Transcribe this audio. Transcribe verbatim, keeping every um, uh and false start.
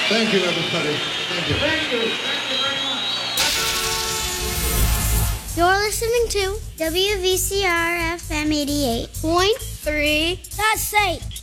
Thank you, everybody. Thank you. Thank you. Thank you very much. You're listening to W V C R F M eighty-eight point three. That's safe.